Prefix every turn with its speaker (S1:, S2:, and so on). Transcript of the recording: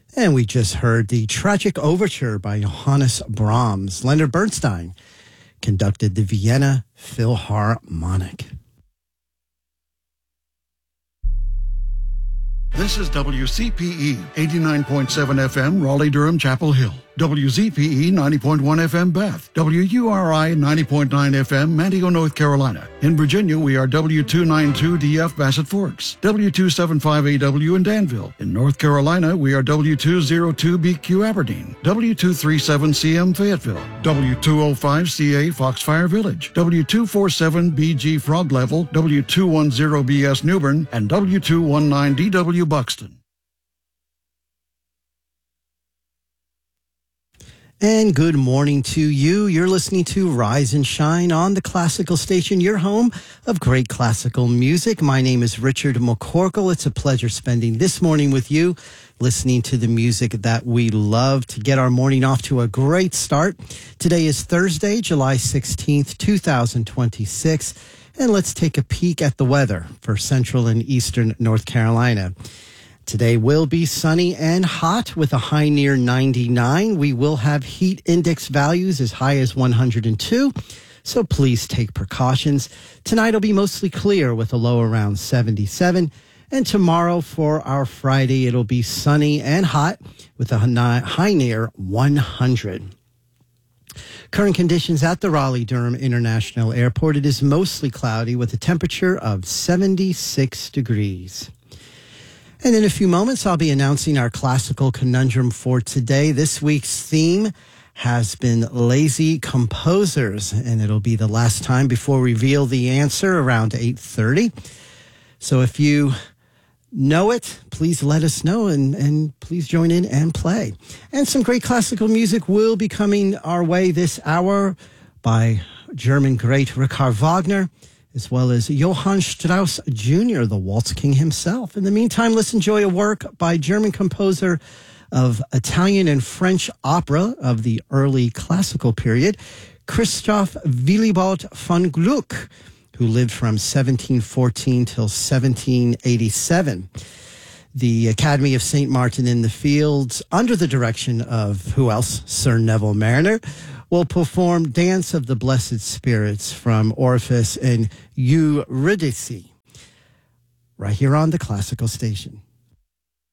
S1: And we just heard the Tragic Overture by Johannes Brahms. Leonard Bernstein conducted the Vienna Philharmonic.
S2: This is WCPE 89.7 FM, Raleigh-Durham, Chapel Hill. WZPE 90.1 FM, Bath. WURI 90.9 FM, Manteo, North Carolina. In Virginia, we are W292DF, Bassett Forks. W275AW in Danville. In North Carolina, we are W202BQ, Aberdeen. W237CM, Fayetteville. W205CA, Foxfire Village. W247BG, Frog Level. W210BS, Newbern. And W219DW, Buxton.
S1: And good morning to you. You're listening to Rise and Shine on the Classical Station, your home of great classical music. My name is Richard McCorkle. It's a pleasure spending this morning with you, listening to the music that we love to get our morning off to a great start. Today is Thursday, July 16th, 2026. And let's take a peek at the weather for central and eastern North Carolina. Today will be sunny and hot with a high near 99. We will have heat index values as high as 102, so please take precautions. Tonight will be mostly clear with a low around 77. And tomorrow for our Friday, it'll be sunny and hot with a high near 100. Current conditions at the Raleigh-Durham International Airport. It is mostly cloudy with a temperature of 76 degrees. And in a few moments, I'll be announcing our classical conundrum for today. This week's theme has been lazy composers, and it'll be the last time before we reveal the answer around 8:30. So if you know it, please let us know and please join in and play. And some great classical music will be coming our way this hour by German great Richard Wagner, as well as Johann Strauss Jr., the Waltz King himself. In the meantime, let's enjoy a work by German composer of Italian and French opera of the early classical period, Christoph Willibald von Gluck, who lived from 1714 till 1787. The Academy of St. Martin in the Fields, under the direction of, who else? Sir Neville Mariner, will perform Dance of the Blessed Spirits from Orpheus and Eurydice, right here on the Classical Station.